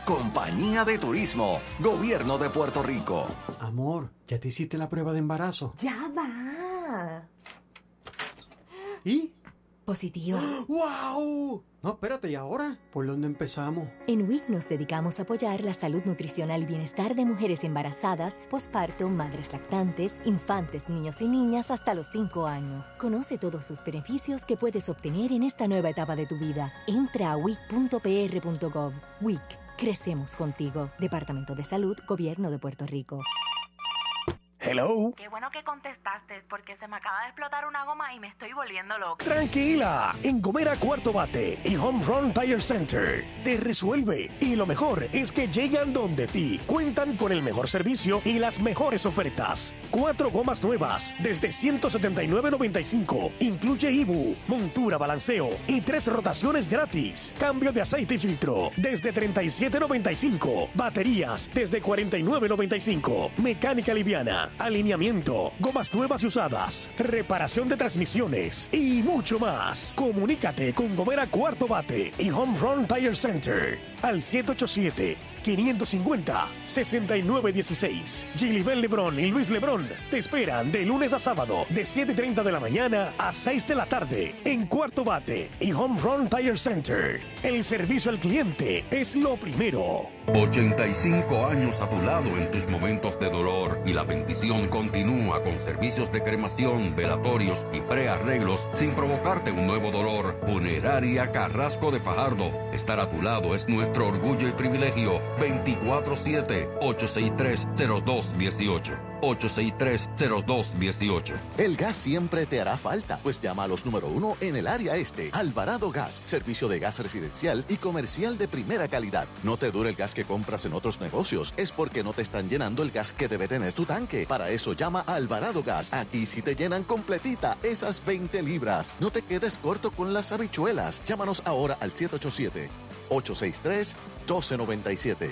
Compañía de Turismo, Gobierno de Puerto Rico. Amor, ¿ya te hiciste la prueba de embarazo? Ya va. ¿Y? Positiva. ¡Wow! No, espérate, ¿y ahora? ¿Por dónde empezamos? En WIC nos dedicamos a apoyar la salud nutricional y bienestar de mujeres embarazadas, posparto, madres lactantes, infantes, niños y niñas hasta los 5 años. Conoce todos sus beneficios que puedes obtener en esta nueva etapa de tu vida. Entra a wic.pr.gov. WIC. Crecemos contigo. Departamento de Salud, Gobierno de Puerto Rico. Hello. Qué bueno que contestaste, porque se me acaba de explotar una goma y me estoy volviendo loca. Tranquila, en Gomera Cuarto Bate y Home Run Tire Center te resuelve. Y lo mejor es que llegan donde ti. Cuentan con el mejor servicio y las mejores ofertas. 4 gomas nuevas desde $179.95. Incluye IBU, montura, balanceo y 3 rotaciones gratis. Cambio de aceite y filtro desde $37.95. Baterías desde $49.95. Mecánica liviana, alineamiento, gomas nuevas y usadas, reparación de transmisiones y mucho más. Comunícate con Gomera Cuarto Bate y Home Run Tire Center al 787-550-6916. Gilibel Lebrón y Luis Lebrón te esperan de lunes a sábado de 7:30 de la mañana a 6 de la tarde en Cuarto Bate y Home Run Tire Center. El servicio al cliente es lo primero. 85 años a tu lado en tus momentos de dolor, y la bendición continúa con servicios de cremación, velatorios y prearreglos sin provocarte un nuevo dolor. Funeraria Carrasco de Fajardo. Estar a tu lado es nuestro orgullo y privilegio. 24-7-863-0218. 863-0218. El gas siempre te hará falta, pues llama a los número 1 en el área este. Alvarado Gas, servicio de gas residencial y comercial de primera calidad. No te dure el gas que compras en otros negocios, es porque no te están llenando el gas que debe tener tu tanque. Para eso llama a Alvarado Gas. Aquí sí te llenan completita esas 20 libras. No te quedes corto con las habichuelas. Llámanos ahora al 787-863-1297.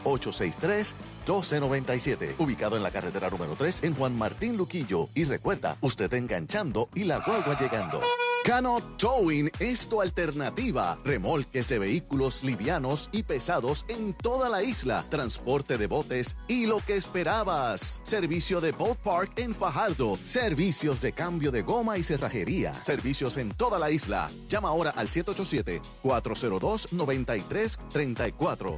863-1297, ubicado en la carretera número 3 en Juan Martín Luquillo. Y recuerda, usted enganchando y la guagua llegando. Cano Towing es tu alternativa. Remolques de vehículos livianos y pesados en toda la isla. Transporte de botes y lo que esperabas. Servicio de Boat Park en Fajardo. Servicios de cambio de goma y cerrajería. Servicios en toda la isla. Llama ahora al 787-402-9334.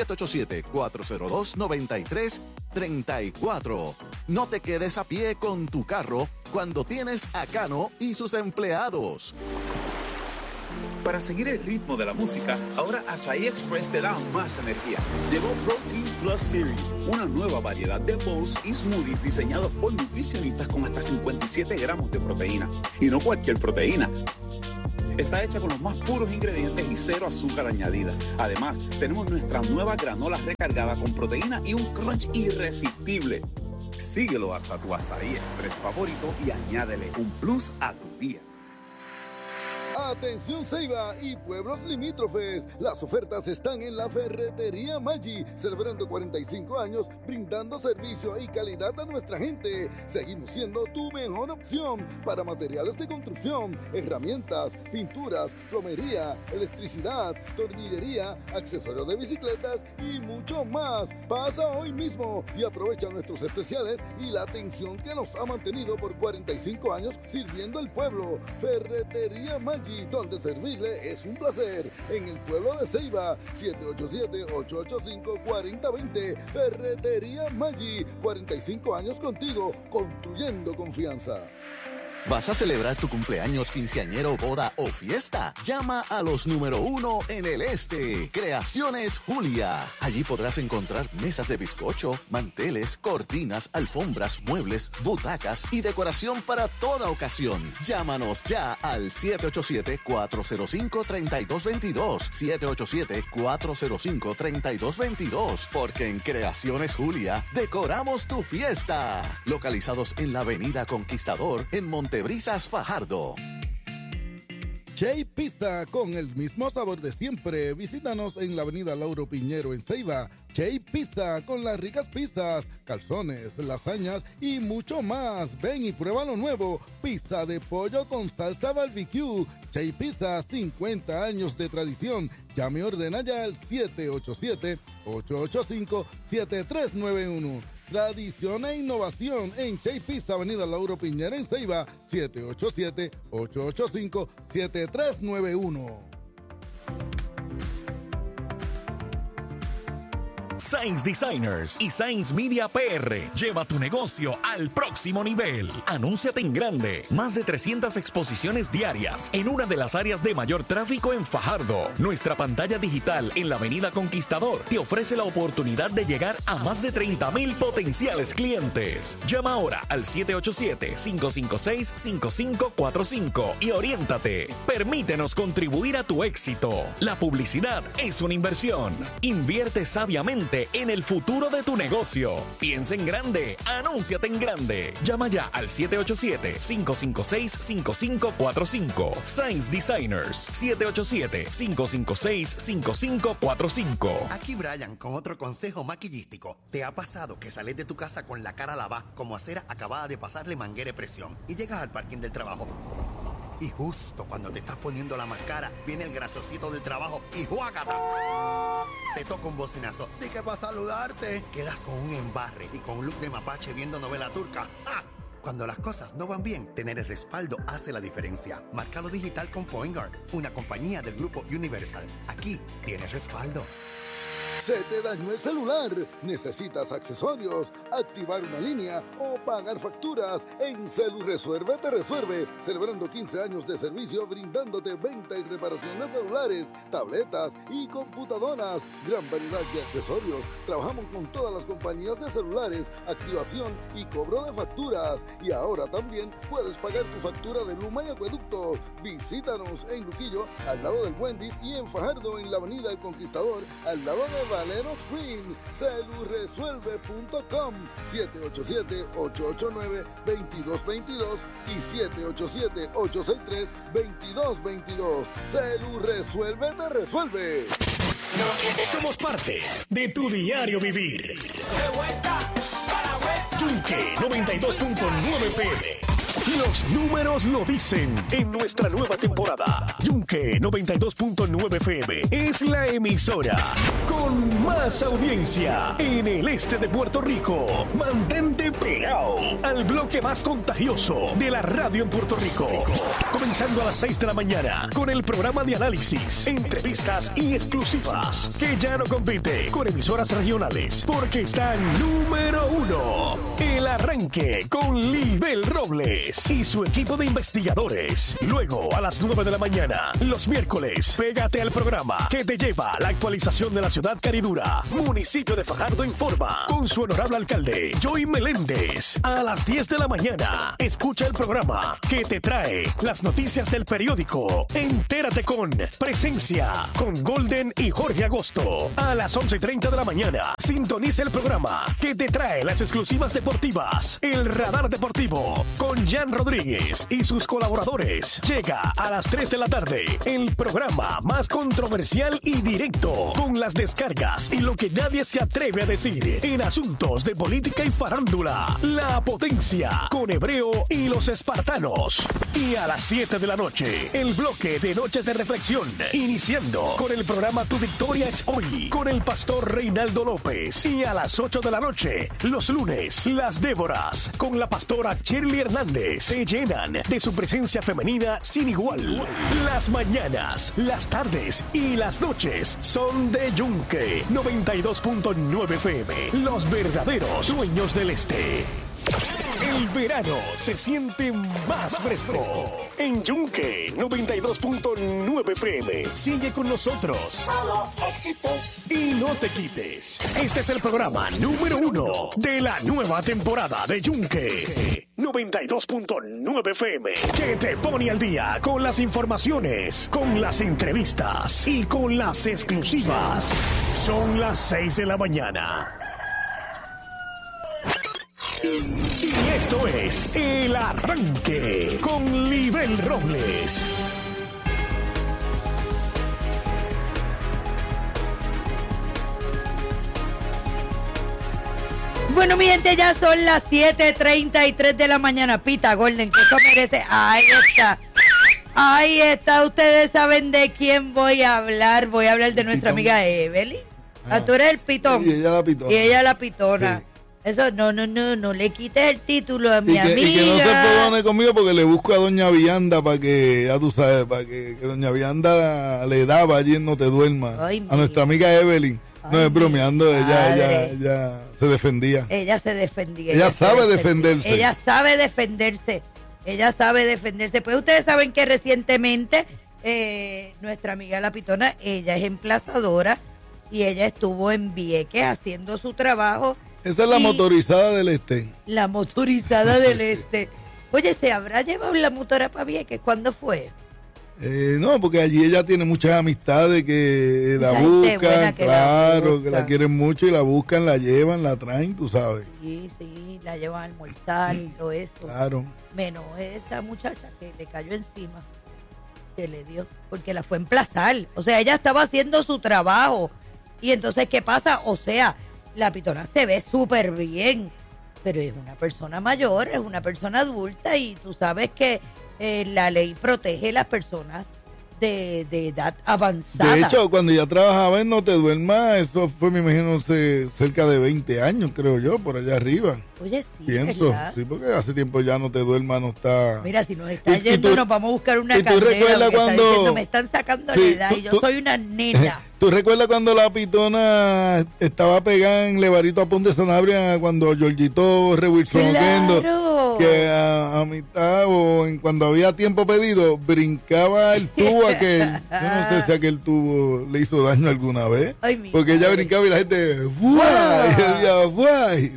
787-402-9334. No te quedes a pie con tu carro cuando tienes a Cano y sus empleados. Para seguir el ritmo de la música, ahora Asahi Express te da más energía. Llegó Protein Plus Series, una nueva variedad de bowls y smoothies diseñados por nutricionistas con hasta 57 gramos de proteína. Y no cualquier proteína. Está hecha con los más puros ingredientes y 0 azúcar añadida. Además, tenemos nuestra nueva granola recargada con proteína y un crunch irresistible. Síguelo hasta tu Asahi Express favorito y añádele un plus a tu día. Atención Ceiba y pueblos limítrofes, las ofertas están en la Ferretería Maggi, celebrando 45 años, brindando servicio y calidad a nuestra gente. Seguimos siendo tu mejor opción para materiales de construcción, herramientas, pinturas, plomería, electricidad, tornillería, accesorios de bicicletas y mucho más. Pasa hoy mismo y aprovecha nuestros especiales y la atención que nos ha mantenido por 45 años sirviendo al pueblo. Ferretería Maggi, donde servirle es un placer. En el pueblo de Ceiba, 787-885-4020. Ferretería Maggi, 45 años contigo, construyendo confianza. ¿Vas a celebrar tu cumpleaños, quinceañero, boda o fiesta? Llama a los número 1 en el este. Creaciones Julia. Allí podrás encontrar mesas de bizcocho, manteles, cortinas, alfombras, muebles, butacas y decoración para toda ocasión. Llámanos ya al 787-405-3222. 787-405-3222. Porque en Creaciones Julia decoramos tu fiesta. Localizados en la Avenida Conquistador, en Montebrisas, Fajardo. Chay Pizza, con el mismo sabor de siempre. Visítanos en la avenida Lauro Piñero en Ceiba. Chay Pizza, con las ricas pizzas, calzones, lasañas y mucho más. Ven y prueba lo nuevo. Pizza de pollo con salsa barbecue. Chay Pizza, 50 años de tradición. Llame y ordena ya al 787-885-7391. Tradición e innovación en Chay Pizza, avenida Lauro Piñera en Ceiba, 787-885-7391. Science Designers y Science Media PR. Lleva tu negocio al próximo nivel. Anúnciate en grande. Más de 300 exposiciones diarias en una de las áreas de mayor tráfico en Fajardo. Nuestra pantalla digital en la Avenida Conquistador te ofrece la oportunidad de llegar a más de 30,000 potenciales clientes. Llama ahora al 787-556-5545 y oriéntate. Permítenos contribuir a tu éxito. La publicidad es una inversión. Invierte sabiamente en el futuro de tu negocio. Piensa en grande, anúnciate en grande. Llama ya al 787-556-5545. Science Designers, 787-556-5545. Aquí Brian con otro consejo maquillístico. ¿Te ha pasado que sales de tu casa con la cara lavada como acera acabada de pasarle manguera de presión y llegas al parking del trabajo? Y justo cuando te estás poniendo la máscara, viene el grasosito del trabajo y ¡juácata! Te toca un bocinazo. Dije para saludarte. Quedas con un embarre y con un look de mapache viendo novela turca. ¡Ah! Cuando las cosas no van bien, tener el respaldo hace la diferencia. Márcalo digital con Point Guard, una compañía del grupo Universal. Aquí tienes respaldo. ¿Se te dañó el celular? ¿Necesitas accesorios, activar una línea o pagar facturas? En CeluResuelve te resuelve, celebrando 15 años de servicio, brindándote venta y reparación de celulares, tabletas y computadoras. Gran variedad de accesorios. Trabajamos con todas las compañías de celulares, activación y cobro de facturas. Y ahora también puedes pagar tu factura de Luma y Acueducto. Visítanos en Luquillo, al lado del Wendy's, y en Fajardo, en la avenida El Conquistador, al lado de Valero Screen. CeluResuelve.com, 787-889-2222 y 787-863-2222. CeluResuelve te resuelve. Somos parte de tu diario vivir. Yunque 92.9 FM. Los números lo dicen en nuestra nueva temporada. Yunque 92.9 FM es la emisora con más audiencia en el este de Puerto Rico. Mantente pegado al bloque más contagioso de la radio en Puerto Rico. Comenzando a las 6 de la mañana con el programa de análisis, entrevistas y exclusivas que ya no compite con emisoras regionales porque está número 1. El arranque con Libel Robles y su equipo de investigadores. Luego, a las 9 de la mañana, los miércoles, pégate al programa que te lleva la actualización de la ciudad caridura. Municipio de Fajardo Informa, con su honorable alcalde, Joey Meléndez. A las 10 de la mañana, escucha el programa que te trae las noticias del periódico. Entérate con Presencia, con Golden y Jorge Agosto. A las 11:30 de la mañana, sintoniza el programa que te trae las exclusivas deportivas. El Radar Deportivo, con Jan Rodríguez y sus colaboradores. Llega a las 3 de la tarde el programa más controversial y directo, con las descargas y lo que nadie se atreve a decir en asuntos de política y farándula. La Potencia, con Hebreo y los Espartanos. Y a las 7 de la noche, el bloque de Noches de Reflexión, iniciando con el programa Tu Victoria es Hoy, con el pastor Reinaldo López. Y a las 8 de la noche, los lunes, Las Déboras, con la pastora Shirley Hernández, se llenan de su presencia femenina sin igual. Las mañanas, las tardes y las noches son de Yunque 92.9 FM. Los verdaderos dueños del este. El verano se siente más fresco. En Yunque 92.9 FM. Sigue con nosotros. Solo éxitos. Y no te quites. Este es el programa número 1 de la nueva temporada de Yunque 92.9 FM, que te pone al día con las informaciones, con las entrevistas y con las exclusivas. Son las 6 de la mañana. Y esto es El Arranque con Libel Robles. Bueno, mi gente, ya son las 7:33 de la mañana. Pita, Golden, que eso merece. Ahí está. Ahí está. Ustedes saben de quién voy a hablar. Voy a hablar de nuestra amiga Evelyn. Tú eres el pitón. Y ella la pitona. Y ella la pitona. Sí. Eso, no le quites el título a mi amiga. Y que no se perdone conmigo porque le busco a doña Vianda para que, ya tú sabes, para que doña Vianda le daba allí en No Te Duermas. Ay, a nuestra amiga Evelyn. No es bromeando, ella se defendía. Ella se defendía. Ella sabe defenderse. Ella sabe defenderse. Ella sabe defenderse. Pues ustedes saben que recientemente nuestra amiga La Pitona, ella es emplazadora y ella estuvo en Vieques haciendo su trabajo. Esa es la motorizada del Este. La motorizada del Este. Oye, ¿se habrá llevado la motora para Vieques? ¿Cuándo fue? No, porque allí ella tiene muchas amistades que la buscan, claro, que la quieren mucho y la buscan, la llevan, la traen, tú sabes. Sí, la llevan a almorzar y todo eso. Claro. Menos esa muchacha que le cayó encima, que le dio, porque la fue a emplazar. O sea, ella estaba haciendo su trabajo. Y entonces, ¿qué pasa? O sea, La Pitona se ve súper bien, pero es una persona mayor, es una persona adulta y tú sabes que la ley protege a las personas de edad avanzada. De hecho, cuando ya trabajaba en No Te Duermas, eso fue, me imagino, cerca de 20 años, creo yo, por allá arriba. Oye, sí, pienso, ¿verdad? Sí, porque hace tiempo ya No Te Duermas no está... Mira, si nos está yendo, nos vamos a buscar una candela. ¿Y tú recuerdas cuando... Diciendo, me están sacando la edad y yo soy una nena. ¿Tú recuerdas cuando La Pitona estaba pegada en Levarito a Ponte Sanabria cuando Georgito Rewilson ¡Claro! Que a mitad o cuando había tiempo pedido brincaba el tubo aquel? Yo no sé si aquel tubo le hizo daño alguna vez. Ay, porque ella brincaba y la gente ¡guay!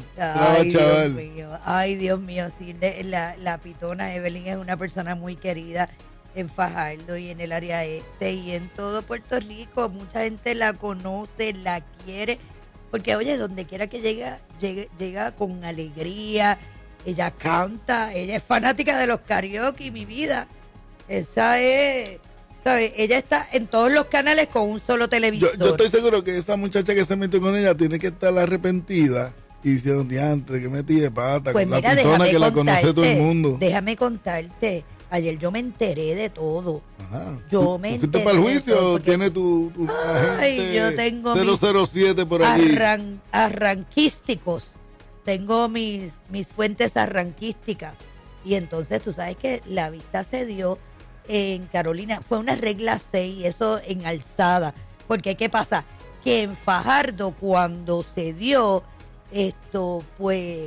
Ay, Dios mío, sí, la Pitona Evelyn es una persona muy querida en Fajardo y en el área este y en todo Puerto Rico. Mucha gente la conoce, la quiere, porque oye, donde quiera que llega con alegría. Ella canta, ella es fanática de los karaoke, mi vida. Esa es, ¿sabes? Ella está en todos los canales con un solo televisor. Yo estoy seguro que esa muchacha que se metió con ella tiene que estar arrepentida y diciendo, diantre, que metí de pata, pues con mira, La Pitona que la conoce todo el mundo. Déjame contarte. Ayer yo me enteré de todo. Ajá. Yo me enteré. ¿Fuiste para el juicio o tiene tu agente yo tengo 007 por allí? Arranquísticos. Tengo mis fuentes arranquísticas. Y entonces tú sabes que la vista se dio en Carolina. Fue una regla 6, eso en alzada. Porque ¿qué pasa? Que en Fajardo cuando se dio esto, pues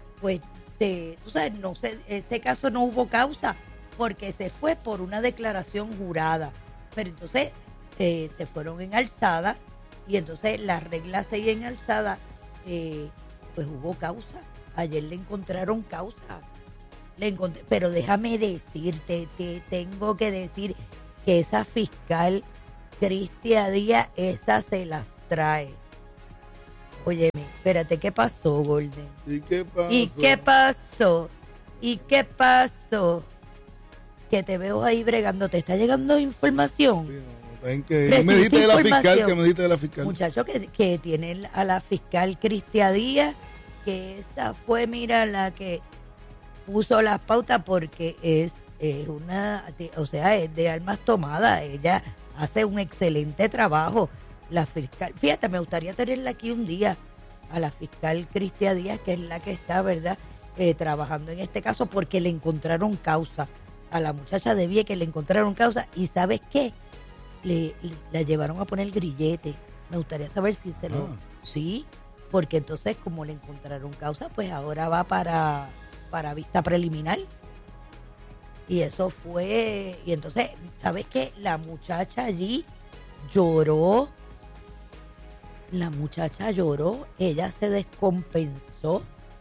tú sabes, no sé, ese caso no hubo causa porque se fue por una declaración jurada. Pero entonces se fueron en alzada y entonces la regla 6 en alzada, pues hubo causa. Ayer le encontraron causa. Pero déjame decirte, te tengo que decir que esa fiscal Cristia Díaz, esa se las trae. Óyeme, espérate, ¿qué pasó, Golden? ¿Y qué pasó? ¿Y qué pasó? ¿Y qué pasó? Que te veo ahí bregando. ¿Te está llegando información? Sí, que me dijiste de la fiscal, Muchacho, que tiene a la fiscal Cristia Díaz, que esa fue, mira, la que puso las pautas porque es una, o sea, es de almas tomadas. Ella hace un excelente trabajo. La fiscal, fíjate, me gustaría tenerla aquí un día, a la fiscal Cristia Díaz, que es la que está, ¿verdad?, trabajando en este caso, porque le encontraron causa. A la muchacha de Vieques le encontraron causa, y ¿sabes qué? La llevaron a poner grillete. Me gustaría saber si se lo... Sí, porque entonces como le encontraron causa, pues ahora va para vista preliminar. Y eso fue... Y entonces, ¿sabes qué? La muchacha allí lloró. La muchacha lloró, ella se descompensó.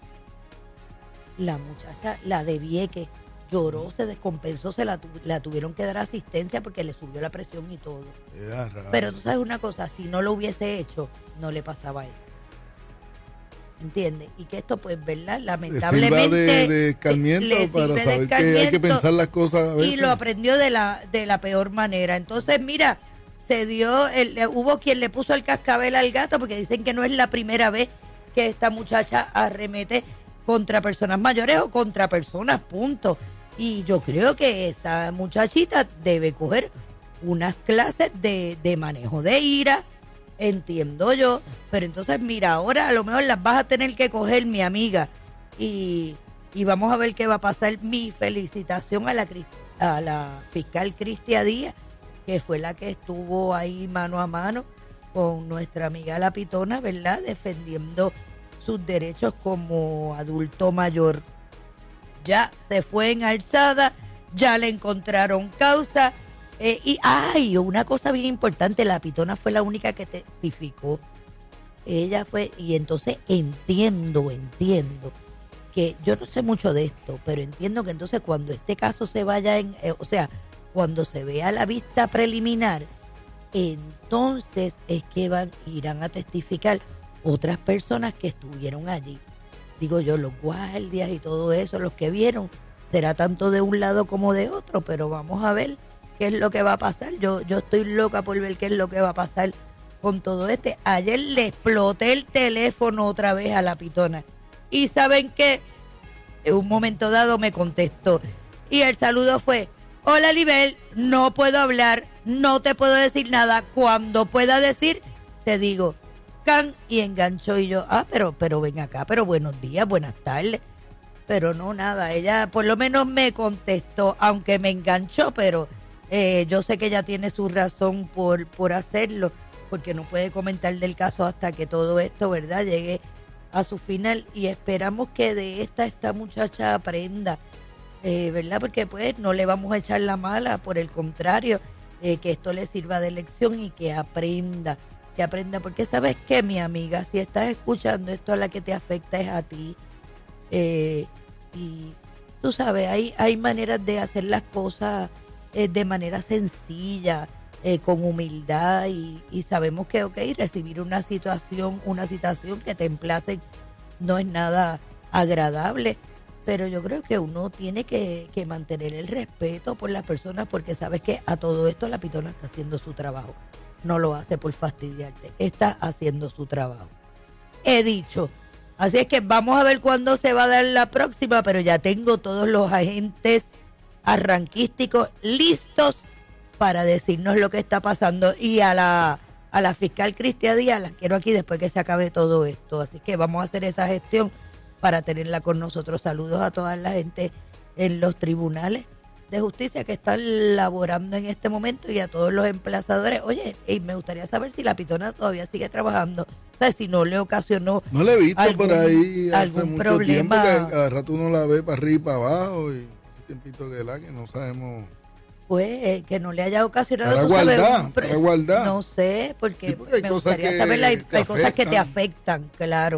La muchacha, la de Vieques, lloró, se descompensó, la tuvieron que dar asistencia porque le subió la presión y todo. Pero tú sabes una cosa, si no lo hubiese hecho, no le pasaba a él. ¿Entiendes? Y que esto, pues, ¿verdad? Lamentablemente de escarmiento para saber que hay que pensar las cosas a veces. Y lo aprendió de la peor manera. Entonces, mira, se dio, hubo quien le puso el cascabel al gato, porque dicen que no es la primera vez que esta muchacha arremete contra personas mayores o contra personas, punto. Y yo creo que esa muchachita debe coger unas clases de manejo de ira, entiendo yo, pero entonces mira, ahora a lo mejor las vas a tener que coger, mi amiga, y vamos a ver qué va a pasar. Mi felicitación a la fiscal Cristia Díaz, que fue la que estuvo ahí mano a mano con nuestra amiga La Pitona, ¿verdad?, defendiendo sus derechos como adulto mayor. Ya se fue en alzada, ya le encontraron causa. Y una cosa bien importante, La Pitona fue la única que testificó. Ella fue, y entonces entiendo que yo no sé mucho de esto, pero entiendo que entonces cuando este caso se vaya cuando se vea la vista preliminar, entonces es que irán a testificar otras personas que estuvieron allí. Digo yo, los guardias y todo eso, los que vieron, será tanto de un lado como de otro, pero vamos a ver qué es lo que va a pasar. Yo estoy loca por ver qué es lo que va a pasar con todo este. Ayer le exploté el teléfono otra vez a La Pitona. Y ¿saben qué? En un momento dado me contestó. Y el saludo fue: hola, Libel, no puedo hablar, no te puedo decir nada. Cuando pueda decir, te digo. Can, y enganchó. Y yo, pero ven acá, pero buenos días, buenas tardes. Pero no, nada, ella por lo menos me contestó, aunque me enganchó, pero yo sé que ella tiene su razón por hacerlo, porque no puede comentar del caso hasta que todo esto, ¿verdad?, llegue a su final. Y esperamos que de esta muchacha aprenda, ¿verdad?, porque pues no le vamos a echar la mala, por el contrario, que esto le sirva de lección y que aprenda, porque ¿sabes qué, mi amiga? Si estás escuchando esto, a la que te afecta es a ti. Y tú sabes, hay maneras de hacer las cosas de manera sencilla, con humildad, y sabemos que, recibir una citación que te emplacen no es nada agradable, pero yo creo que uno tiene que mantener el respeto por las personas, porque sabes que a todo esto La Pitona está haciendo su trabajo, no lo hace por fastidiarte, está haciendo su trabajo. He dicho. Así es que vamos a ver cuándo se va a dar la próxima, pero ya tengo todos los agentes arranquísticos listos para decirnos lo que está pasando. Y a la fiscal Cristia Díaz la quiero aquí después que se acabe todo esto. Así que vamos a hacer esa gestión para tenerla con nosotros. Saludos a toda la gente en los tribunales de justicia que están laborando en este momento, y a todos los emplazadores. Oye, y me gustaría saber si La Pitona todavía sigue trabajando. O sea, si no le ocasionó. No le he visto por ahí hace algún mucho problema. tiempo, que cada rato uno la ve para arriba y para abajo, y hace tiempito que no sabemos. Pues que no le haya ocasionado. Para guardar. No sé, porque hay me cosas gustaría que saber, hay te cosas que te afectan, claro.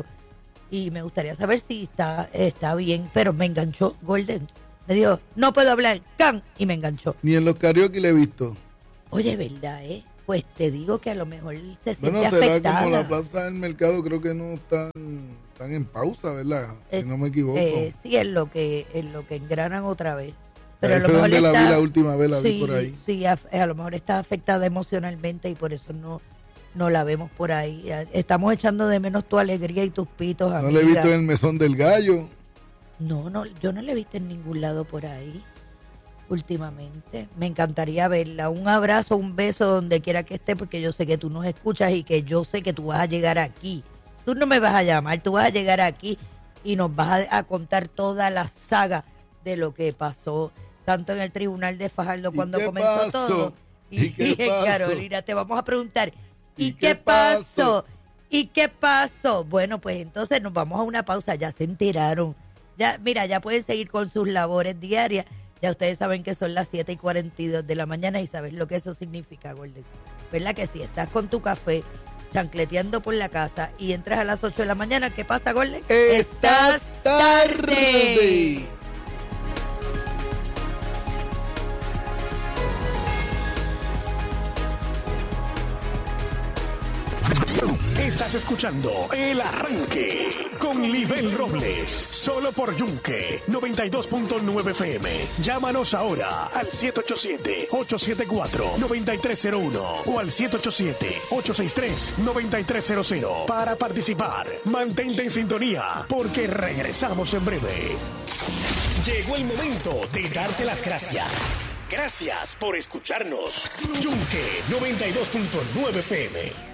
Y me gustaría saber si está bien, pero me enganchó Golden. Me dijo, no puedo hablar, can, y me enganchó. Ni en los karaoke le he visto. Oye, ¿verdad, Pues te digo que a lo mejor se siente será afectada. como la plaza del mercado, creo que no están en pausa, ¿verdad? Si no me equivoco. Sí, en lo que engranan otra vez. Pero ahí a lo fue mejor donde está, la vi la última vez, la vi por ahí. Sí, a lo mejor está afectada emocionalmente y por eso no la vemos por ahí. Estamos echando de menos tu alegría y tus pitos, amiga. No la he visto en el Mesón del Gallo. No, yo no la he visto en ningún lado por ahí últimamente. Me encantaría verla. Un abrazo, un beso donde quiera que esté, porque yo sé que tú nos escuchas y que yo sé que tú vas a llegar aquí. Tú no me vas a llamar, tú vas a llegar aquí y nos vas a contar toda la saga de lo que pasó, tanto en el tribunal de Fajardo cuando comenzó todo. Y Carolina, te vamos a preguntar, ¿y qué pasó? ¿Y qué pasó? Bueno, pues entonces nos vamos a una pausa. Ya se enteraron. Ya, mira, ya pueden seguir con sus labores diarias. Ya ustedes saben que son las 7:42 de la mañana y sabes lo que eso significa, Golden. ¿Verdad que si estás con tu café chancleteando por la casa y entras a las 8 de la mañana, ¿qué pasa, Golden? ¡Estás tarde! Estás escuchando El Arranque con Libel Robles, solo por Yunque 92.9 FM. Llámanos ahora al 787-874-9301 o al 787-863-9300 para participar. Mantente en sintonía porque regresamos en breve. Llegó el momento de darte las gracias. Gracias por escucharnos. Yunque 92.9 FM.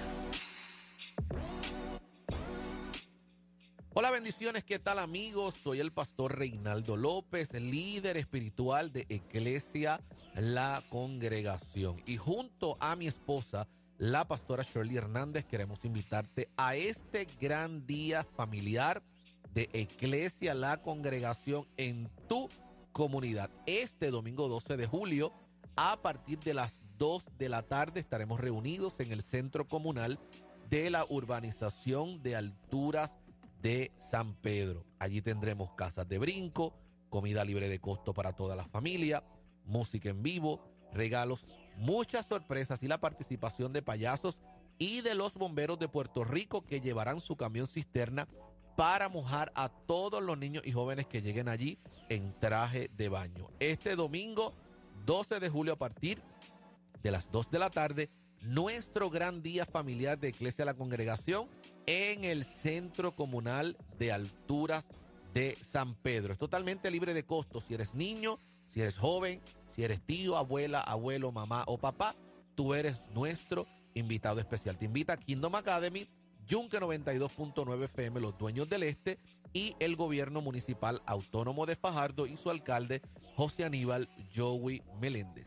Hola, bendiciones, ¿qué tal, amigos? Soy el pastor Reinaldo López, líder espiritual de Iglesia La Congregación. Y junto a mi esposa, la pastora Shirley Hernández, queremos invitarte a este gran día familiar de Iglesia La Congregación en tu comunidad. Este domingo 12 de julio, a partir de las 2 de la tarde, estaremos reunidos en el centro comunal de la urbanización de Alturas de San Pedro. Allí tendremos casas de brinco, comida libre de costo para toda la familia, música en vivo, regalos, muchas sorpresas y la participación de payasos y de los bomberos de Puerto Rico, que llevarán su camión cisterna para mojar a todos los niños y jóvenes que lleguen allí en traje de baño. Este domingo 12 de julio, a partir de las 2 de la tarde, nuestro gran día familiar de Iglesia La Congregación en el centro comunal de Alturas de San Pedro. Es totalmente libre de costo. Si eres niño, si eres joven, si eres tío, abuela, abuelo, mamá o papá, tú eres nuestro invitado especial. Te invita a Kingdom Academy, Yunque 92.9 FM, los dueños del este, y el gobierno municipal autónomo de Fajardo y su alcalde José Aníbal Joey Meléndez.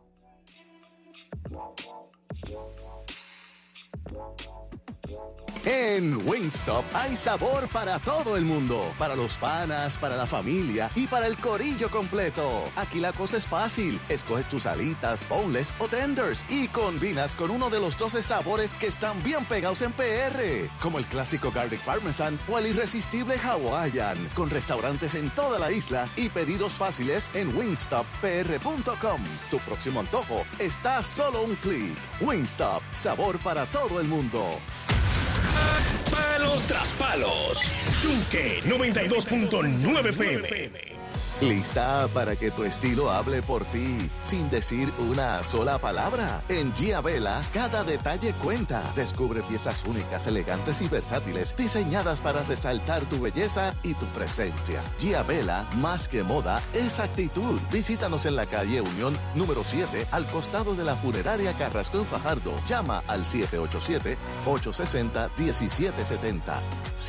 En Wingstop hay sabor para todo el mundo, para los panas, para la familia y para el corillo completo. Aquí la cosa es fácil, escoges tus alitas, boneless o tenders y combinas con uno de los 12 sabores que están bien pegados en PR, como el clásico Garlic Parmesan o el irresistible Hawaiian, con restaurantes en toda la isla y pedidos fáciles en wingstoppr.com. Tu próximo antojo está a solo un clic. Wingstop, sabor para todo el mundo. Palos tras palos. Yunque 92.9 FM. ¿Lista para que tu estilo hable por ti sin decir una sola palabra? En Gia Vela, cada detalle cuenta. Descubre piezas únicas, elegantes y versátiles, diseñadas para resaltar tu belleza y tu presencia. Gia Vela, más que moda, es actitud. Visítanos en la calle Unión número 7, al costado de la funeraria Carrasco en Fajardo. Llama al 787-860-1770.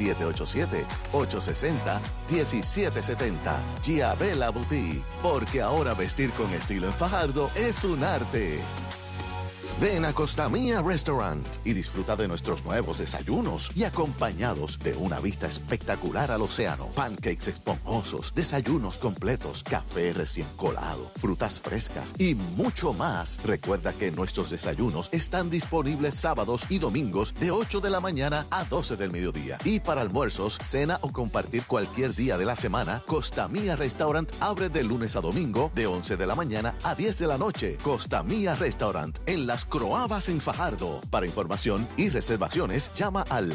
787-860-1770. Gia Vela Boutique, porque ahora vestir con estilo en Fajardo es un arte. Ven a Costa Mía Restaurant y disfruta de nuestros nuevos desayunos y acompañados de una vista espectacular al océano, pancakes esponjosos, desayunos completos, café recién colado, frutas frescas y mucho más. Recuerda que nuestros desayunos están disponibles sábados y domingos de 8 de la mañana a 12 del mediodía. Y para almuerzos, cena o compartir cualquier día de la semana, Costa Mía Restaurant abre de lunes a domingo de 11 de la mañana a 10 de la noche. Costa Mía Restaurant en Las Croabas en Fajardo. Para información y reservaciones, llama al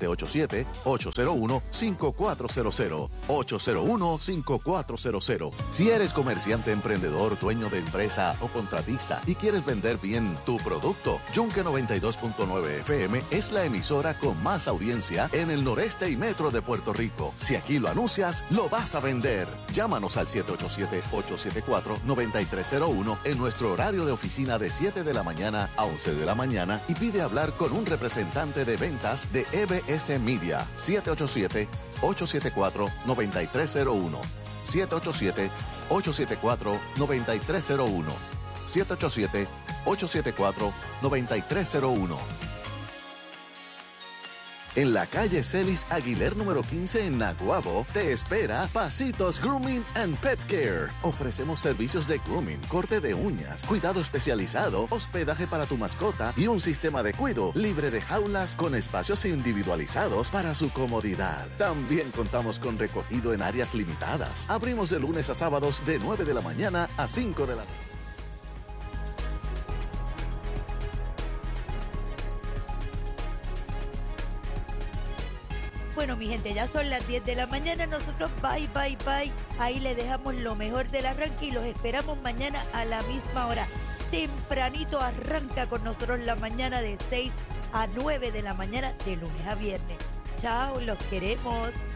787-801-5400. 801-5400. Si eres comerciante, emprendedor, dueño de empresa o contratista y quieres vender bien tu producto, Yunque 92.9 FM es la emisora con más audiencia en el noreste y metro de Puerto Rico. Si aquí lo anuncias, lo vas a vender. Llámanos al 787-874-9301 en nuestro horario de oficina de 7 de la mañana a 11 de la mañana y pide hablar con un representante de ventas de EBS Media. 787-874-9301. 787-874-9301. 787-874-9301. En la calle Celis Aguiler número 15 en Naguabo, te espera Pasitos Grooming and Pet Care. Ofrecemos servicios de grooming, corte de uñas, cuidado especializado, hospedaje para tu mascota y un sistema de cuido libre de jaulas con espacios individualizados para su comodidad. También contamos con recogido en áreas limitadas. Abrimos de lunes a sábados de 9 de la mañana a 5 de la tarde. Bueno, mi gente, ya son las 10 de la mañana. Nosotros bye. Ahí le dejamos lo mejor del arranque y los esperamos mañana a la misma hora. Tempranito arranca con nosotros la mañana de 6 a 9 de la mañana de lunes a viernes. Chao, los queremos.